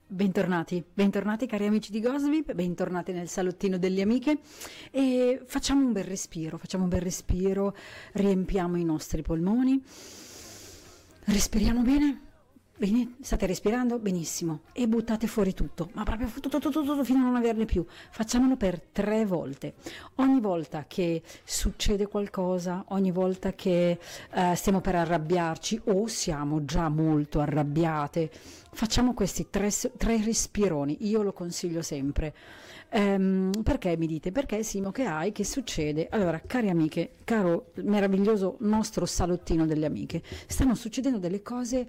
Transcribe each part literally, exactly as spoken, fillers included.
Bentornati, bentornati cari amici di Gossip, bentornati nel salottino delle amiche e facciamo un bel respiro, facciamo un bel respiro, riempiamo i nostri polmoni, respiriamo bene, bene, state respirando benissimo e buttate fuori tutto, ma proprio tutto, tutto, tutto, tutto fino a non averne più. Facciamolo per tre volte. Ogni volta che succede qualcosa, ogni volta che eh, stiamo per arrabbiarci o siamo già molto arrabbiate, facciamo questi tre, tre respironi. Io lo consiglio sempre. Ehm, perché mi dite? Perché Simo, che hai? Che succede? Allora, cari amiche, caro meraviglioso nostro salottino delle amiche, stanno succedendo delle cose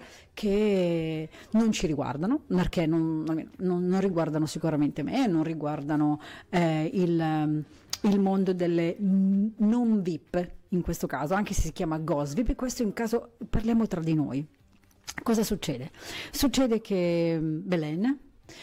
che non ci riguardano, perché non, non, non riguardano sicuramente me, non riguardano eh, il, il mondo delle non V I P in questo caso, anche se si chiama Gossip, questo è un caso, parliamo tra di noi. Cosa succede? Succede che Belen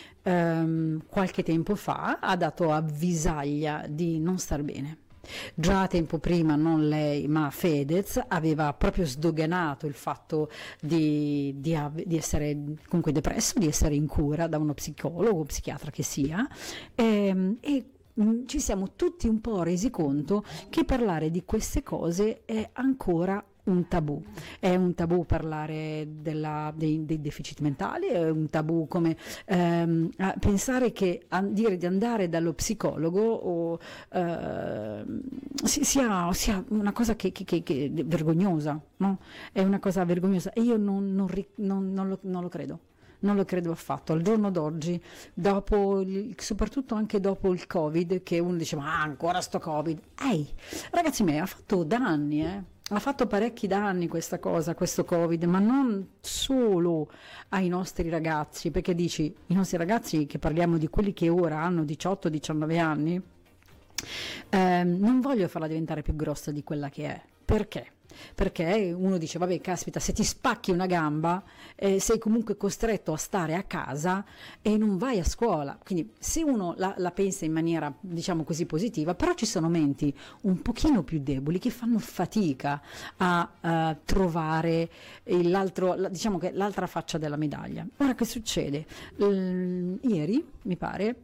ehm, qualche tempo fa ha dato avvisaglia di non star bene. Già tempo prima, non lei ma Fedez aveva proprio sdoganato il fatto di, di, di essere comunque depresso, di essere in cura da uno psicologo o psichiatra che sia, e, e ci siamo tutti un po' resi conto che parlare di queste cose è ancora un tabù. È un tabù parlare della, dei, dei deficit mentali, è un tabù come ehm, pensare che a, dire di andare dallo psicologo o, eh, sia, sia una cosa che, che, che, che è vergognosa, no? È una cosa vergognosa e io non, non, non, non, lo, non lo credo. Non lo credo affatto. Al giorno d'oggi, dopo il, soprattutto anche dopo il Covid, che uno dice ma ancora sto Covid, ehi, ragazzi miei, ha fatto danni, eh? Ha fatto parecchi danni questa cosa, questo Covid, ma non solo ai nostri ragazzi, perché dici, i nostri ragazzi, che parliamo di quelli che ora hanno diciotto diciannove anni, eh, non voglio farla diventare più grossa di quella che è. Perché? Perché uno dice vabbè caspita, se ti spacchi una gamba eh, sei comunque costretto a stare a casa e non vai a scuola, quindi se uno la, la pensa in maniera diciamo così positiva, però ci sono menti un pochino più deboli che fanno fatica a uh, trovare l'altro, la, diciamo che l'altra faccia della medaglia. Ora che succede? L- ieri mi pare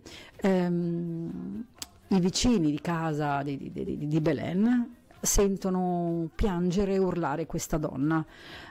um, i vicini di casa di, di, di, di Belen sentono piangere e urlare questa donna.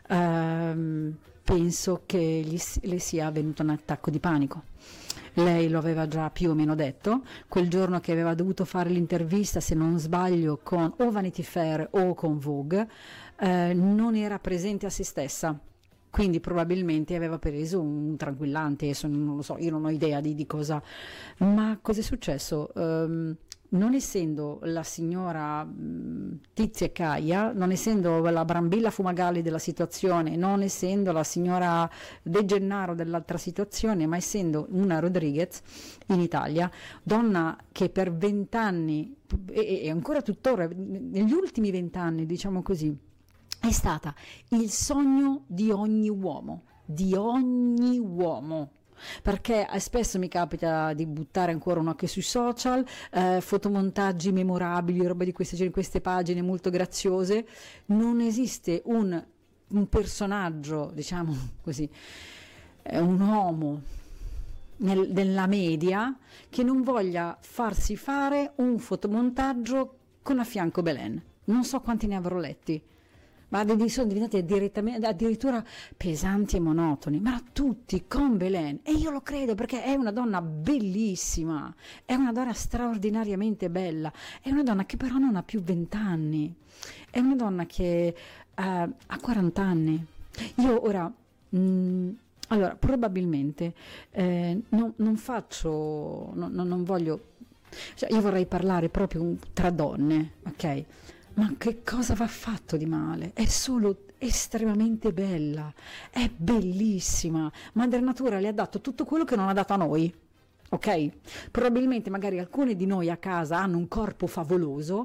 Ehm, penso che gli, le sia venuto un attacco di panico. Lei lo aveva già più o meno detto, quel giorno che aveva dovuto fare l'intervista, se non sbaglio, con o Vanity Fair o con Vogue, eh, non era presente a se stessa. Quindi probabilmente aveva preso un tranquillante, adesso non lo so, io non ho idea di, di cosa, ma cosa è successo? Um, non essendo la signora mh, Tizia e Caia, non essendo la Brambilla Fumagalli della situazione, non essendo la signora De Gennaro dell'altra situazione, ma essendo una Rodriguez in Italia, donna che per vent'anni e, e ancora tuttora, negli ultimi vent'anni, diciamo così, è stata il sogno di ogni uomo, di ogni uomo. Perché spesso mi capita di buttare ancora un occhio sui social, eh, fotomontaggi memorabili, roba di queste, queste pagine molto graziose. Non esiste un, un personaggio, diciamo così, eh, un uomo nel, nella media che non voglia farsi fare un fotomontaggio con a fianco Belen. Non so quanti ne avrò letti, ma sono diventati direttamente, addirittura pesanti e monotoni, ma tutti con Belen, e io lo credo perché è una donna bellissima, è una donna straordinariamente bella, è una donna che però non ha più vent'anni, è una donna che uh, ha quaranta anni. Io ora, mh, allora probabilmente eh, non, non faccio, no, no, non voglio, cioè io vorrei parlare proprio tra donne, ok? Ma che cosa va fatto di male? È solo estremamente bella, è bellissima. Madre Natura le ha dato tutto quello che non ha dato a noi, ok? Probabilmente magari alcune di noi a casa hanno un corpo favoloso,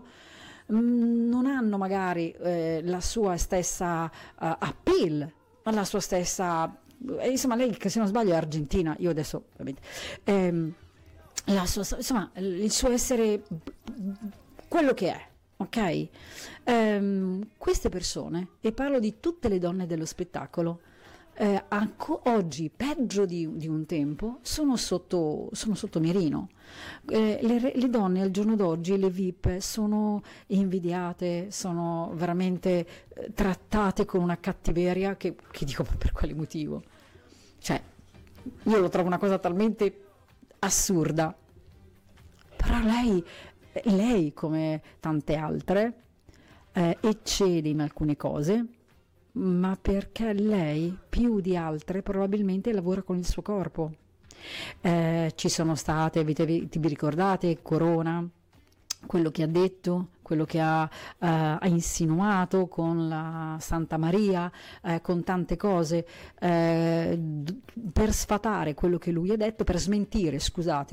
mh, non hanno magari eh, la sua stessa uh, appeal, la sua stessa... Eh, insomma, lei, che se non sbaglio è argentina, io adesso... Ehm, la sua, insomma, il suo essere quello che è. Ok, um, queste persone, e parlo di tutte le donne dello spettacolo, eh, anco- oggi, peggio di, di un tempo, sono sotto, sono sotto mirino. Eh, le, re- le donne al giorno d'oggi, le V I P, sono invidiate, sono veramente eh, trattate con una cattiveria che, che dico, ma per quale motivo? Cioè, io lo trovo una cosa talmente assurda. Però lei, lei come tante altre, eh, eccede in alcune cose, ma perché lei più di altre probabilmente lavora con il suo corpo. Eh, ci sono state, avete- vi vi ricordate Corona, quello che ha detto, quello che ha, eh, ha insinuato con la Santa Maria, eh, con tante cose, eh, d- per sfatare quello che lui ha detto, per smentire, scusate,